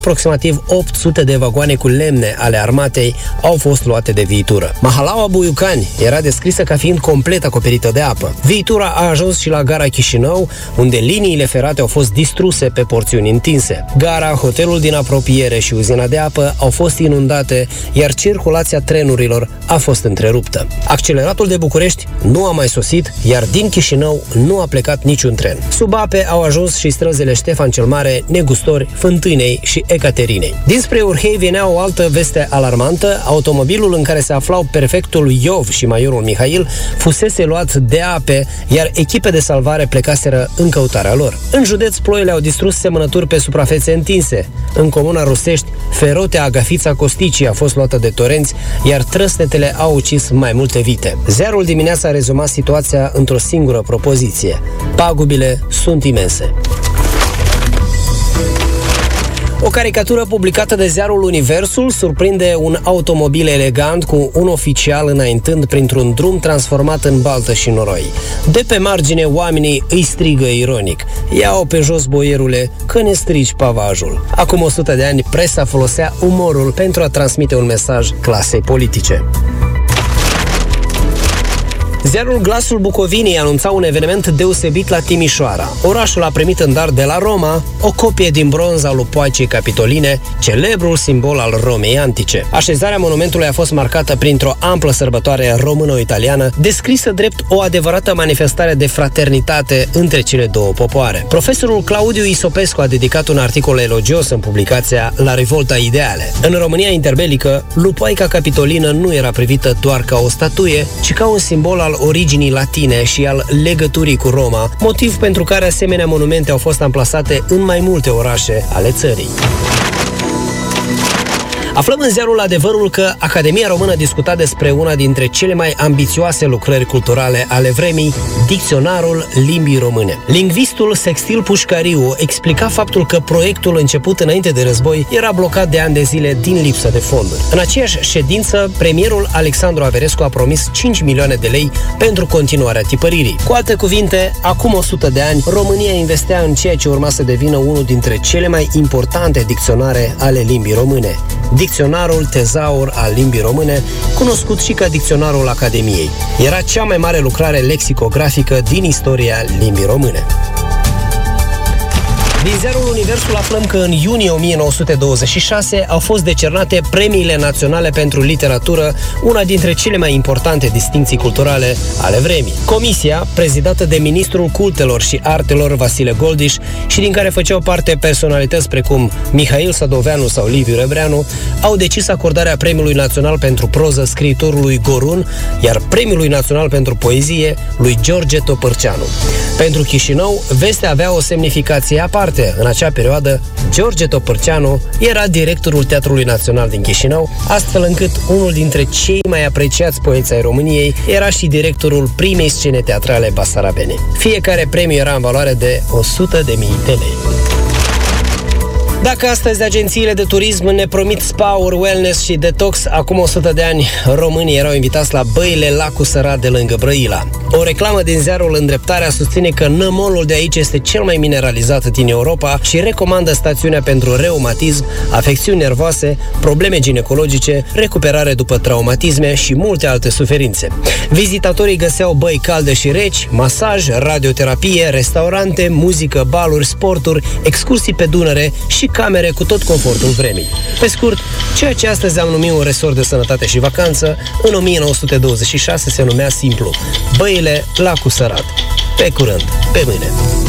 Aproximativ 800 de vagoane cu lemne ale armatei au fost luate de viitură. Mahalaua Buiucani era descrisă ca fiind complet acoperită de apă. Viitura a ajuns și la gara Chișinău, unde liniile ferate au fost distruse pe porțiuni întinse. Gara, hotelul din apropiere și uzina de apă au fost inundate, iar circulația trenurilor a fost întreruptă. Acceleratul de București nu a mai sosit, iar din Chișinău nu a plecat niciun tren. Sub ape au ajuns și străzile Ștefan cel Mare, Negustori, Fântânei și Ecaterinei. Dinspre Urhei venea o altă veste alarmantă. Automobilul în care se aflau prefectul Iov și majorul Mihail fusese luat de ape, iar echipe de salvare plecaseră în căutarea lor. În județ, ploile au distrus semănături pe suprafețe întinse. În comuna Rusești, ferotea Agafița Costicii a fost luată de torenți, iar trăsnetele au ucis mai multe vite. Ziarul Dimineața a rezumat situația într-o singură propoziție: pagubile sunt imense. O caricatură publicată de ziarul Universul surprinde un automobil elegant cu un oficial înaintând printr-un drum transformat în baltă și noroi. De pe margine, oamenii îi strigă ironic: ia-o pe jos, boierule, că ne strici pavajul. Acum 100 de ani, presa folosea umorul pentru a transmite un mesaj clasei politice. Ziarul Glasul Bucovinei anunța un eveniment deosebit la Timișoara. Orașul a primit în dar de la Roma o copie din bronz a Lupoaicei Capitoline, celebrul simbol al Romei antice. Așezarea monumentului a fost marcată printr-o amplă sărbătoare româno-italiană, descrisă drept o adevărată manifestare de fraternitate între cele două popoare. Profesorul Claudiu Isopescu a dedicat un articol elogios în publicația La Rivolta Ideale. În România interbelică, Lupoaica Capitolină nu era privită doar ca o statuie, ci ca un simbol al originii latine și al legăturii cu Roma, motiv pentru care asemenea monumente au fost amplasate în mai multe orașe ale țării. Aflăm în ziarul Adevărul că Academia Română discuta despre una dintre cele mai ambițioase lucrări culturale ale vremii, Dicționarul Limbii Române. Lingvistul Sextil Pușcariu explica faptul că proiectul început înainte de război era blocat de ani de zile din lipsă de fonduri. În aceeași ședință, premierul Alexandru Averescu a promis 5 milioane de lei pentru continuarea tipăririi. Cu alte cuvinte, acum 100 de ani, România investea în ceea ce urma să devină unul dintre cele mai importante dicționare ale limbii române. Dicționarul Tezaur al limbii române, cunoscut și ca Dicționarul Academiei. Era cea mai mare lucrare lexicografică din istoria limbii române. Din ziarul Universul aflăm că în iunie 1926 au fost decernate premiile naționale pentru literatură, una dintre cele mai importante distincții culturale ale vremii. Comisia, prezidată de ministrul cultelor și artelor Vasile Goldiș și din care făceau parte personalități precum Mihail Sadoveanu sau Liviu Rebreanu, au decis acordarea Premiului Național pentru Proză scriitorului Gorun, iar Premiului Național pentru Poezie lui George Topârceanu. Pentru Chișinău, vestea avea o semnificație aparte. În acea perioadă, George Topârceanu era directorul Teatrului Național din Chișinău, astfel încât unul dintre cei mai apreciați poeți ai României era și directorul primei scene teatrale basarabene. Fiecare premiu era în valoare de 100.000 de lei. Dacă astăzi agențiile de turism ne promit spa-uri, wellness și detox, acum 100 de ani românii erau invitați la băile Lacul Sărat de lângă Brăila. O reclamă din ziarul Îndreptarea susține că nămolul de aici este cel mai mineralizat din Europa și recomandă stațiunea pentru reumatism, afecțiuni nervoase, probleme ginecologice, recuperare după traumatisme și multe alte suferințe. Vizitatorii găseau băi calde și reci, masaj, radioterapie, restaurante, muzică, baluri, sporturi, excursii pe Dunăre și camere cu tot confortul vremii. Pe scurt, ceea ce astăzi am numit un resort de sănătate și vacanță, în 1926 se numea simplu Băile Lacul Sărat. Pe curând, pe mâine!